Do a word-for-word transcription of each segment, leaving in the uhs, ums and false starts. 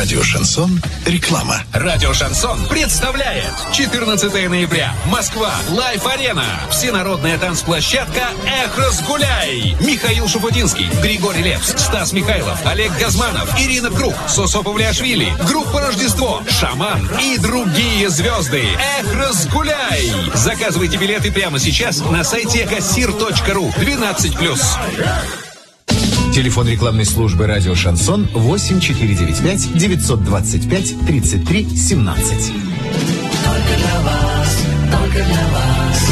Радио «Шансон». Реклама. Радио «Шансон» представляет четырнадцатого ноября. Москва. Лайф-арена. Всенародная танцплощадка «Эх, разгуляй». Михаил Шуфутинский, Григорий Лепс, Стас Михайлов, Олег Газманов, Ирина Круг, Сосо Павлиашвили, группа «Рождество», «Шаман» и другие звезды. «Эх, разгуляй». Заказывайте билеты прямо сейчас на сайте кассир точка ру. двенадцать плюс. Телефон рекламной службы «Радио Шансон» восемь четыре девять пять девятьсот двадцать пять тридцать три семнадцать. Только для вас, только для вас.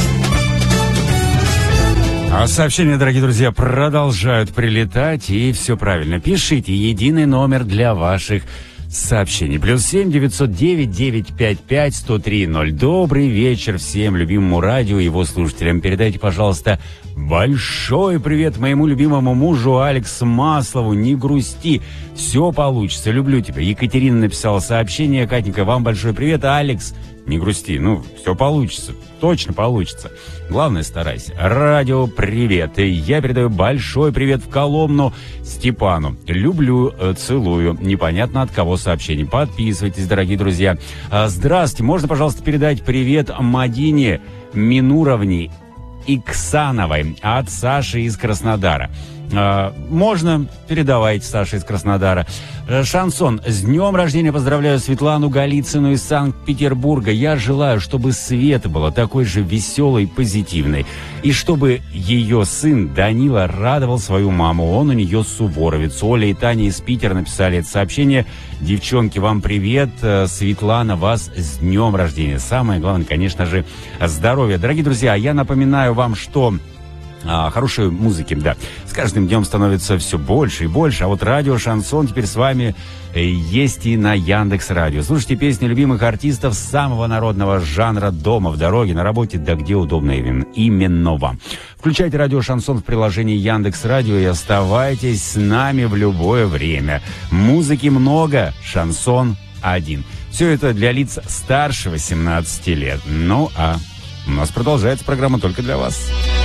А сообщения, дорогие друзья, продолжают прилетать, и все правильно. Пишите единый номер для ваших сообщений. Плюс семь девятьсот девять девятьсот пятьдесят пять сто три ноль. Добрый вечер всем любимому радио и его слушателям. Передайте, пожалуйста, большой привет моему любимому мужу Алексу Маслову. Не грусти, все получится. Люблю тебя. Екатерина написала сообщение. Катенька, вам большой привет. Алекс, не грусти. Ну, все получится. Точно получится. Главное, старайся. Радио, привет. И я передаю большой привет в Коломну Степану. Люблю, целую. Непонятно от кого сообщение. Подписывайтесь, дорогие друзья. Здравствуйте. Можно, пожалуйста, передать привет Мадине Минуровне Иксановой от Саши из Краснодара. Можно, передавайте, Саша из Краснодара. Шансон. С днем рождения поздравляю Светлану Голицыну из Санкт-Петербурга. Я желаю, чтобы Света была такой же веселой, позитивной. И чтобы ее сын Данила радовал свою маму. Он у нее суворовец. Оля и Таня из Питера написали это сообщение. Девчонки, вам привет. Светлана, вас с днем рождения. Самое главное, конечно же, здоровье. Дорогие друзья, я напоминаю вам, что... А, хорошей музыки, да. С каждым днем становится все больше и больше. А вот радио «Шансон» теперь с вами есть и на Яндекс.Радио. Слушайте песни любимых артистов самого народного жанра дома, в дороге, на работе, да где удобно именно, именно вам. Включайте радио «Шансон» в приложении Яндекс.Радио и оставайтесь с нами в любое время. Музыки много, шансон один. Все это для лиц старше восемнадцати лет. Ну а у нас продолжается программа только для вас.